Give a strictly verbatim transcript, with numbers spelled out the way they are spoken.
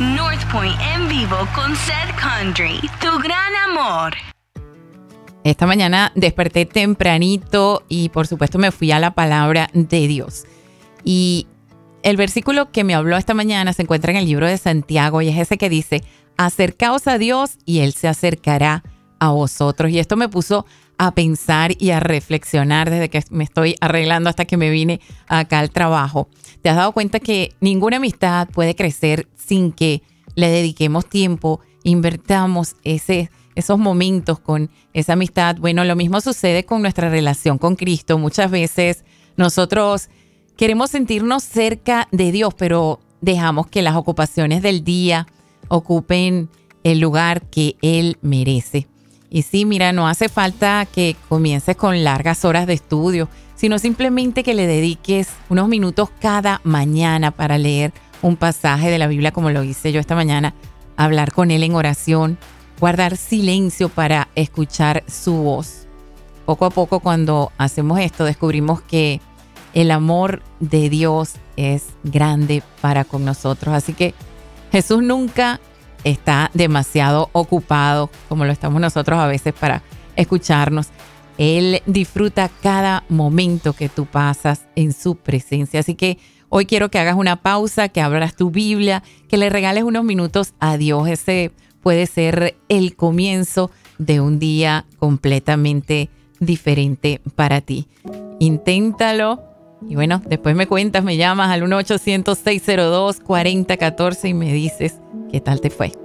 North Point en vivo con Seth Country, tu gran amor. Esta mañana desperté tempranito y por supuesto me fui a la palabra de Dios. Y el versículo que me habló esta mañana se encuentra en el libro de Santiago y es ese que dice: acercaos a Dios y Él se acercará a vosotros. Y esto me puso a pensar y a reflexionar desde que me estoy arreglando hasta que me vine acá al trabajo. ¿Te has dado cuenta que ninguna amistad puede crecer sin que le dediquemos tiempo, invertamos ese, esos momentos con esa amistad? Bueno, lo mismo sucede con nuestra relación con Cristo. Muchas veces nosotros queremos sentirnos cerca de Dios, pero dejamos que las ocupaciones del día ocupen el lugar que Él merece. Y sí, mira, no hace falta que comiences con largas horas de estudio, sino simplemente que le dediques unos minutos cada mañana para leer un pasaje de la Biblia, como lo hice yo esta mañana, hablar con Él en oración, guardar silencio para escuchar su voz. Poco a poco, cuando hacemos esto, descubrimos que el amor de Dios es grande para con nosotros. Así que Jesús nunca está demasiado ocupado como lo estamos nosotros a veces para escucharnos. Él disfruta cada momento que tú pasas en su presencia. Así que hoy quiero que hagas una pausa, que abras tu Biblia, que le regales unos minutos a Dios. Ese puede ser el comienzo de un día completamente diferente para ti. Inténtalo. Y bueno, después me cuentas, me llamas al uno ochocientos, seiscientos dos, cuarenta catorce y me dices qué tal te fue.